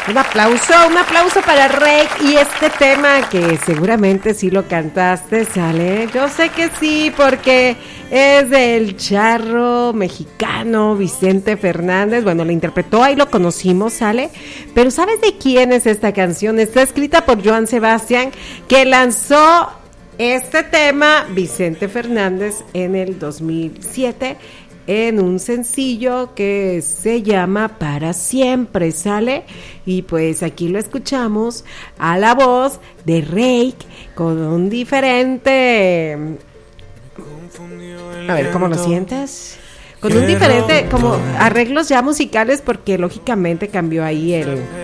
Un aplauso para Rake y este tema que seguramente sí lo cantaste, ¿sale? Yo sé que sí, porque es del charro mexicano Vicente Fernández. Bueno, lo interpretó, ahí lo conocimos, ¿sale? Pero ¿sabes de quién es esta canción? Está escrita por Joan Sebastián, que lanzó este tema Vicente Fernández en el 2007 en un sencillo que se llama Para Siempre, ¿sale? Y pues aquí lo escuchamos a la voz de Rake con un diferente... A ver, ¿cómo lo sientes? Con un diferente, como arreglos ya musicales, porque lógicamente cambió ahí el